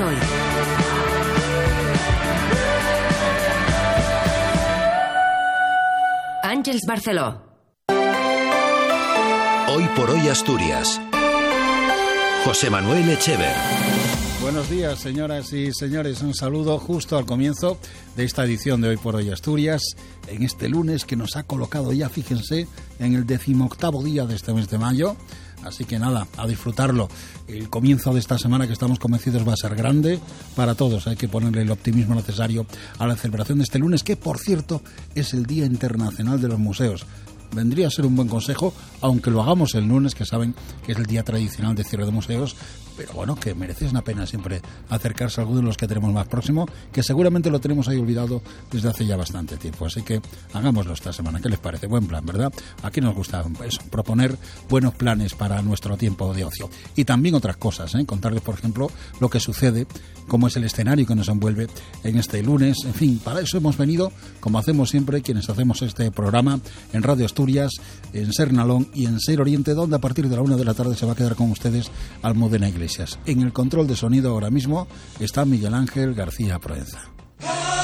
hoy. Àngels Barceló. Hoy por hoy Asturias. José Manuel Echever. Buenos días, señoras y señores. Un saludo justo al comienzo de esta edición de Hoy por Hoy Asturias, en este lunes que nos ha colocado ya, fíjense, en el 18º día de este mes de mayo. Así que nada, a disfrutarlo. El comienzo de esta semana, que estamos convencidos va a ser grande para todos. Hay que ponerle el optimismo necesario a la celebración de este lunes, que por cierto es el Día Internacional de los Museos. Vendría a ser un buen consejo, aunque lo hagamos el lunes, que saben que es el día tradicional de cierre de museos, pero bueno, que merece una pena siempre acercarse a algunos de los que tenemos más próximo, que seguramente lo tenemos ahí olvidado desde hace ya bastante tiempo. Así que hagámoslo esta semana. ¿Qué les parece? Buen plan, ¿verdad? Aquí nos gusta eso, proponer buenos planes para nuestro tiempo de ocio. Y también otras cosas, contarles, por ejemplo, lo que sucede, cómo es el escenario que nos envuelve en este lunes. En fin, para eso hemos venido, como hacemos siempre quienes hacemos este programa en Radio Asturias, en Ser Nalón y en Ser Oriente, donde a partir de la 1 de la tarde se va a quedar con ustedes Almudena Iglesias. En el control de sonido ahora mismo está Miguel Ángel García Proenza.